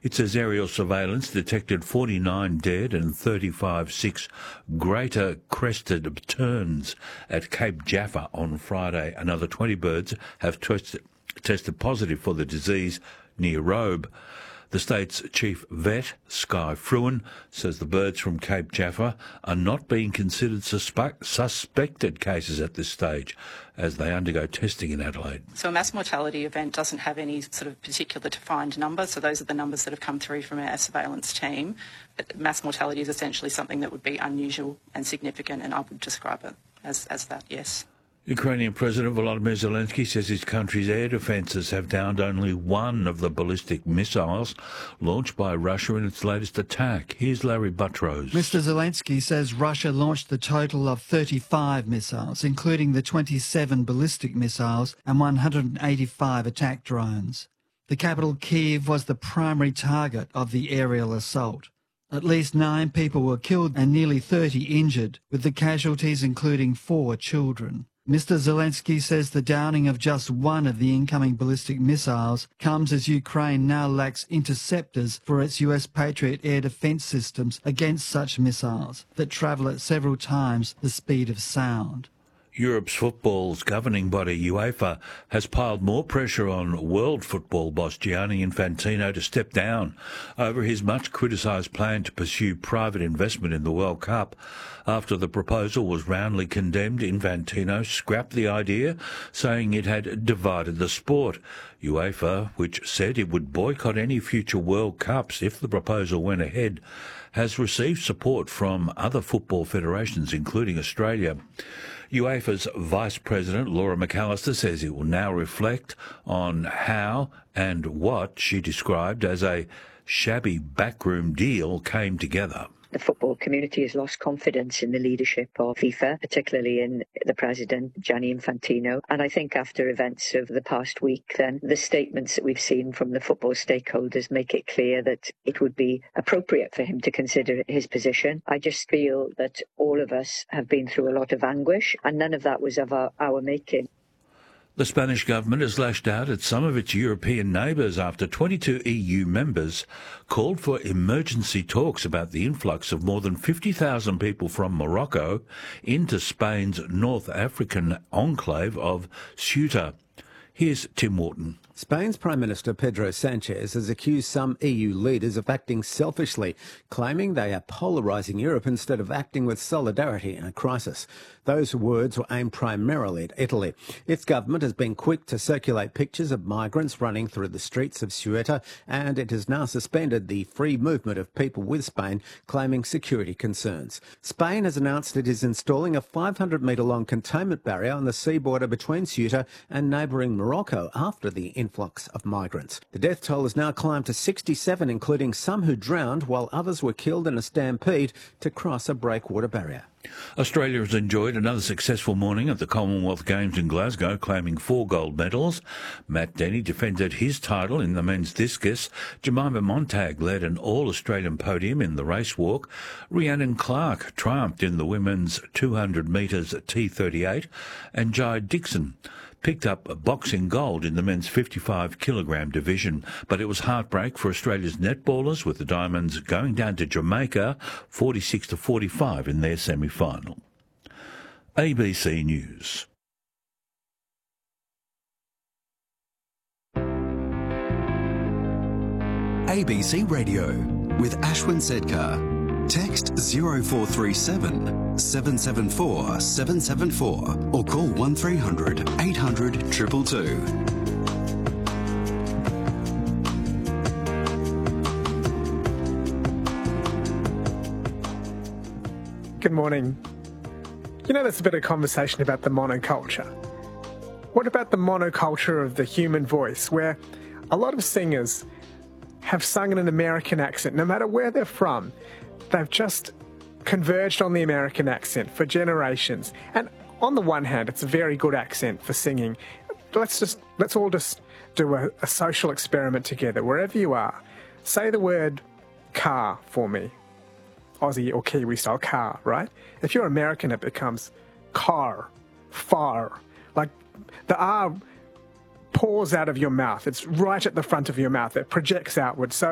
It says aerial surveillance detected 49 dead and 35 sick greater crested terns at Cape Jaffa on Friday. Another 20 birds have tested positive for the disease near Robe. The state's chief vet, Sky Fruin, says the birds from Cape Jaffa are not being considered suspected cases at this stage as they undergo testing in Adelaide. So a mass mortality event doesn't have any sort of particular defined number, so those are the numbers that have come through from our surveillance team. But mass mortality is essentially something that would be unusual and significant, and I would describe it as that, yes. Ukrainian President Volodymyr Zelensky says his country's air defences have downed only one of the ballistic missiles launched by Russia in its latest attack. Here's Larry Buttrose. Mr. Zelensky says Russia launched the total of 35 missiles, including the 27 ballistic missiles and 185 attack drones. The capital, Kyiv, was the primary target of the aerial assault. At least 9 people were killed and nearly 30 injured, with the casualties including 4 children. Mr. Zelensky says the downing of just one of the incoming ballistic missiles comes as Ukraine now lacks interceptors for its US Patriot air defense systems against such missiles that travel at several times the speed of sound. Europe's football's governing body, UEFA, has piled more pressure on world football boss Gianni Infantino to step down over his much-criticised plan to pursue private investment in the World Cup. After the proposal was roundly condemned, Infantino scrapped the idea, saying it had divided the sport. UEFA, which said it would boycott any future World Cups if the proposal went ahead, has received support from other football federations, including Australia. UEFA's Vice President, Laura McAllister, says it will now reflect on how and what she described as a shabby backroom deal came together. The football community has lost confidence in the leadership of FIFA, particularly in the president, Gianni Infantino. And I think after events of the past week, then the statements that we've seen from the football stakeholders make it clear that it would be appropriate for him to consider his position. I just feel that all of us have been through a lot of anguish, and none of that was of our making. The Spanish government has lashed out at some of its European neighbours after 22 EU members called for emergency talks about the influx of more than 50,000 people from Morocco into Spain's North African enclave of Ceuta. Here's Tim Wharton. Spain's Prime Minister Pedro Sanchez has accused some EU leaders of acting selfishly, claiming they are polarising Europe instead of acting with solidarity in a crisis. Those words were aimed primarily at Italy. Its government has been quick to circulate pictures of migrants running through the streets of Ceuta, and it has now suspended the free movement of people with Spain, claiming security concerns. Spain has announced it is installing a 500-metre-long containment barrier on the sea border between Ceuta and neighbouring Morocco after the influx of migrants. The death toll has now climbed to 67, including some who drowned, while others were killed in a stampede to cross a breakwater barrier. Australia has enjoyed another successful morning at the Commonwealth Games in Glasgow, claiming 4 gold medals. Matt Denny defended his title in the men's discus. Jemima Montag led an all-Australian podium in the race walk. Rhiannon Clark triumphed in the women's 200 metres T38, and Jai Dixon picked up a boxing gold in the men's 55-kilogram division. But it was heartbreak for Australia's netballers, with the Diamonds going down to Jamaica 46-45 in their semi-final. ABC News. ABC Radio with Ashwin Sedkar. Text 0437 774 774 or call 1300 800 222. Good morning. You know, there's a bit of conversation about the monoculture. What about the monoculture of the human voice, where a lot of singers have sung in an American accent, no matter where they're from? They've just converged on the American accent for generations. And on the one hand, it's a very good accent for singing. Let's all just do a social experiment together, wherever you are. Say the word car for me. Aussie or Kiwi style car, right? If you're American, it becomes car, far. Like the R pours out of your mouth. It's right at the front of your mouth. It projects outward. So